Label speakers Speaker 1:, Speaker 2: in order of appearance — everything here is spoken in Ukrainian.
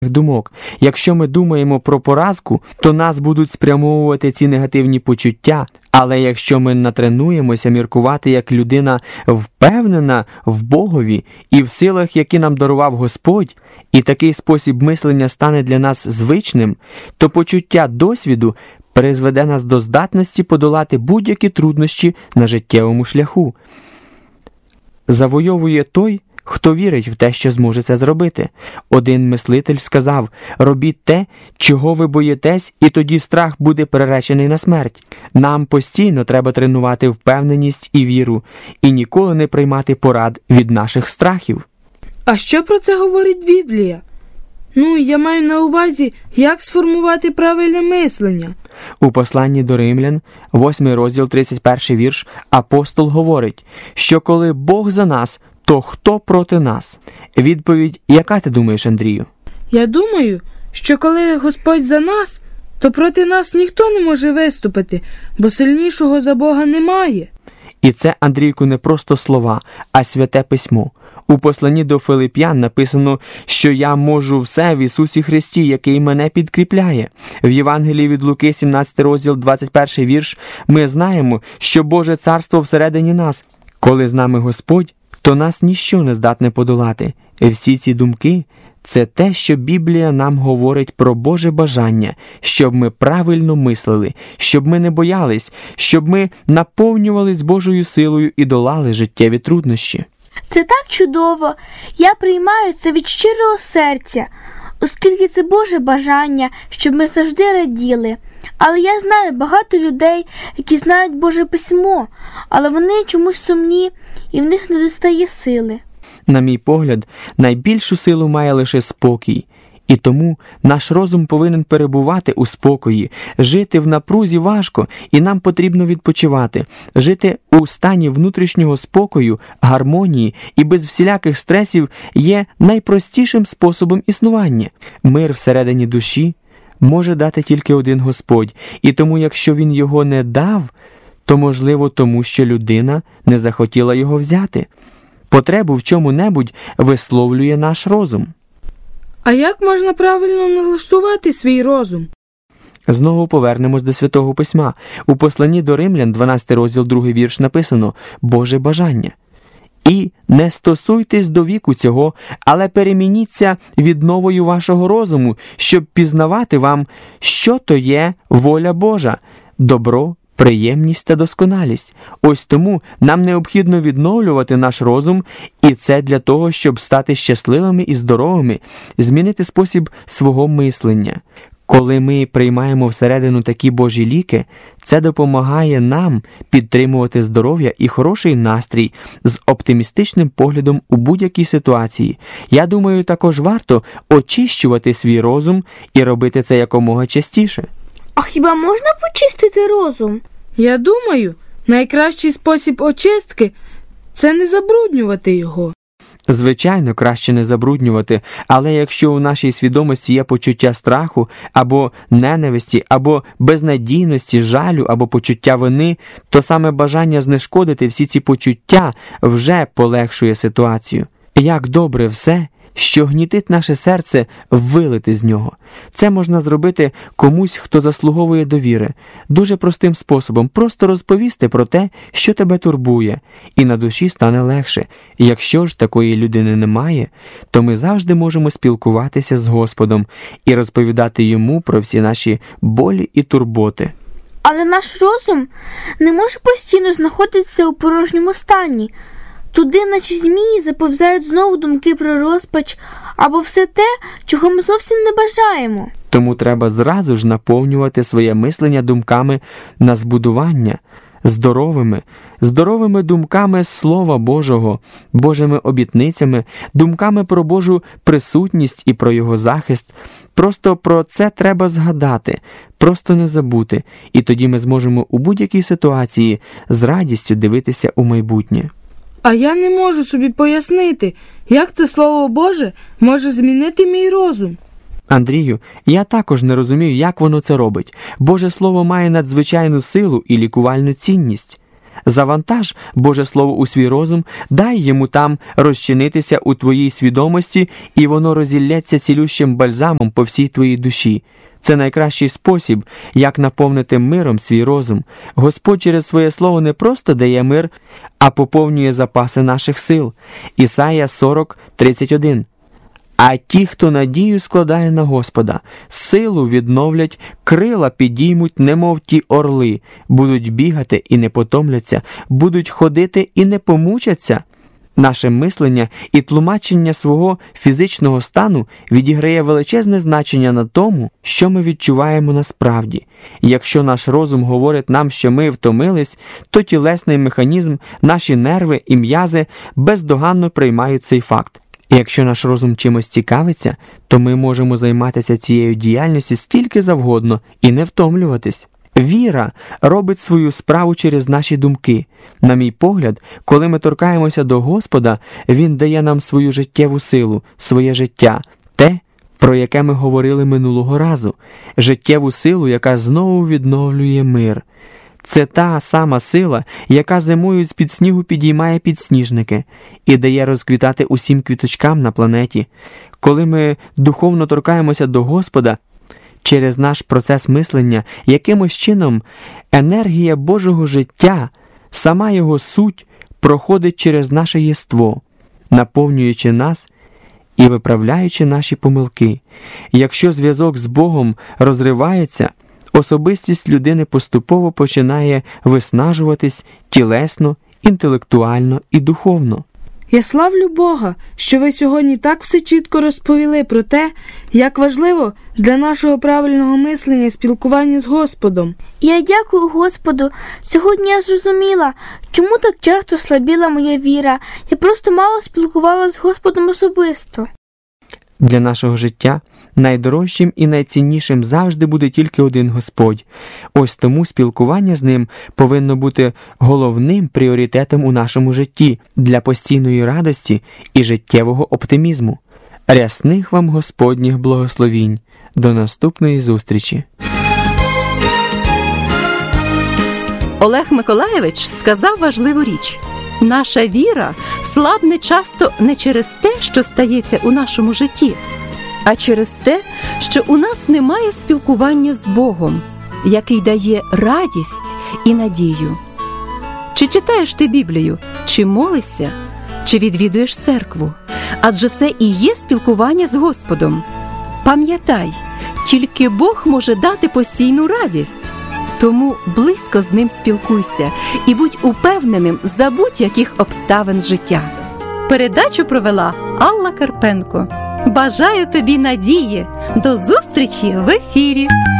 Speaker 1: думок. Якщо ми думаємо про поразку, то нас будуть спрямовувати ці негативні почуття, але якщо ми натренуємося міркувати як людина впевнена в Богові і в силах, які нам дарував Господь, і такий спосіб мислення стане для нас звичним, то почуття досвіду призведе нас до здатності подолати будь-які труднощі на життєвому шляху. Завойовує той, хто вірить в те, що зможе це зробити. Один мислитель сказав: «Робіть те, чого ви боїтесь, і тоді страх буде переречений на смерть». Нам постійно треба тренувати впевненість і віру, і ніколи не приймати порад від наших страхів.
Speaker 2: А що про це говорить Біблія? Я маю на увазі, як сформувати правильне мислення.
Speaker 1: У посланні до Римлян, 8 розділ, 31 вірш, апостол говорить, що коли Бог за нас, то хто проти нас? Відповідь, яка ти думаєш, Андрію?
Speaker 2: Я думаю, що коли Господь за нас, то проти нас ніхто не може виступити, бо сильнішого за Бога немає.
Speaker 1: І це, Андрійку, не просто слова, а святе письмо. У посланні до Филип'ян написано, що я можу все в Ісусі Христі, який мене підкріпляє. В Євангелії від Луки, 17 розділ, 21 вірш, ми знаємо, що Боже царство всередині нас. Коли з нами Господь, то нас ніщо не здатне подолати. Всі ці думки – це те, що Біблія нам говорить про Боже бажання, щоб ми правильно мислили, щоб ми не боялись, щоб ми наповнювались Божою силою і долали життєві труднощі.
Speaker 3: Це так чудово! Я приймаю це від щирого серця, оскільки це Боже бажання, щоб ми завжди раділи. Але я знаю багато людей, які знають Боже письмо, але вони чомусь сумні і в них не достає сили.
Speaker 1: На мій погляд, найбільшу силу має лише спокій. І тому наш розум повинен перебувати у спокої. Жити в напрузі важко, і нам потрібно відпочивати. Жити у стані внутрішнього спокою, гармонії і без всіляких стресів є найпростішим способом існування. Мир всередині душі може дати тільки один Господь, і тому якщо Він його не дав, то можливо тому, що людина не захотіла його взяти. Потребу в чому-небудь висловлює наш розум.
Speaker 2: А як можна правильно налаштувати свій розум?
Speaker 1: Знову повернемось до Святого Письма. У посланні до Римлян, 12 розділ, 2 вірш написано «Боже бажання». «І не стосуйтесь до віку цього, але перемініться відновою вашого розуму, щоб пізнавати вам, що то є воля Божа, добро, приємність та досконалість». Ось тому нам необхідно відновлювати наш розум, і це для того, щоб стати щасливими і здоровими, змінити спосіб свого мислення. Коли ми приймаємо всередину такі Божі ліки, це допомагає нам підтримувати здоров'я і хороший настрій з оптимістичним поглядом у будь-якій ситуації. Я думаю, також варто очищувати свій розум і робити це якомога частіше.
Speaker 3: А хіба можна почистити розум?
Speaker 2: Я думаю, найкращий спосіб очистки – це не забруднювати його.
Speaker 1: Звичайно, краще не забруднювати, але якщо у нашій свідомості є почуття страху, або ненависті, або безнадійності, жалю, або почуття вини, то саме бажання знешкодити всі ці почуття вже полегшує ситуацію. Як добре все, що гнітить наше серце, вилити з нього. Це можна зробити комусь, хто заслуговує довіри. Дуже простим способом. Просто розповісти про те, що тебе турбує, і на душі стане легше. І якщо ж такої людини немає, то ми завжди можемо спілкуватися з Господом і розповідати Йому про всі наші болі і турботи.
Speaker 3: Але наш розум не може постійно знаходитися у порожньому стані. Туди, наче змії, заповзають знову думки про розпач або все те, чого ми зовсім не бажаємо.
Speaker 1: Тому треба зразу ж наповнювати своє мислення думками на збудування, здоровими думками Слова Божого, Божими обітницями, думками про Божу присутність і про Його захист. Просто про це треба згадати, просто не забути, і тоді ми зможемо у будь-якій ситуації з радістю дивитися у майбутнє.
Speaker 2: А я не можу собі пояснити, як це Слово Боже може змінити мій розум.
Speaker 1: Андрію, я також не розумію, як воно це робить. Боже Слово має надзвичайну силу і лікувальну цінність. Завантаж Боже Слово у свій розум, дай йому там розчинитися у твоїй свідомості, і воно розілляться цілющим бальзамом по всій твоїй душі. Це найкращий спосіб, як наповнити миром свій розум. Господь через своє слово не просто дає мир, а поповнює запаси наших сил. Ісая 40:31. А ті, хто надію складає на Господа, силу відновлять, крила підіймуть, немов ті орли, будуть бігати і не потомляться, будуть ходити і не помучаться. Наше мислення і тлумачення свого фізичного стану відіграє величезне значення на тому, що ми відчуваємо насправді. Якщо наш розум говорить нам, що ми втомились, то тілесний механізм, наші нерви і м'язи бездоганно приймають цей факт. І якщо наш розум чимось цікавиться, то ми можемо займатися цією діяльністю стільки завгодно і не втомлюватись. Віра робить свою справу через наші думки. На мій погляд, коли ми торкаємося до Господа, Він дає нам свою життєву силу, своє життя, те, про яке ми говорили минулого разу, життєву силу, яка знову відновлює мир. Це та сама сила, яка зимою з-під снігу підіймає підсніжники і дає розквітати усім квіточкам на планеті. Коли ми духовно торкаємося до Господа, через наш процес мислення, якимось чином енергія Божого життя, сама його суть, проходить через наше єство, наповнюючи нас і виправляючи наші помилки. Якщо зв'язок з Богом розривається, особистість людини поступово починає виснажуватись тілесно, інтелектуально і духовно.
Speaker 2: Я славлю Бога, що ви сьогодні так все чітко розповіли про те, як важливо для нашого правильного мислення спілкування з Господом.
Speaker 3: Я дякую Господу. Сьогодні я зрозуміла, чому так часто слабіла моя віра. Я просто мало спілкувалася з Господом особисто.
Speaker 1: Для нашого життя найдорожчим і найціннішим завжди буде тільки один Господь. Ось тому спілкування з Ним повинно бути головним пріоритетом у нашому житті для постійної радості і життєвого оптимізму. Рясних вам Господніх благословінь. До наступної зустрічі.
Speaker 4: Олег Миколайович сказав важливу річ. Наша віра слабне часто не через те, що стається у нашому житті, а через те, що у нас немає спілкування з Богом, який дає радість і надію. Чи читаєш ти Біблію, чи молишся, чи відвідуєш церкву? Адже це і є спілкування з Господом. Пам'ятай, тільки Бог може дати постійну радість. Тому близько з Ним спілкуйся і будь упевненим за будь-яких обставин життя. Передачу провела Алла Карпенко. Бажаю тобі надії. До зустрічі в ефірі!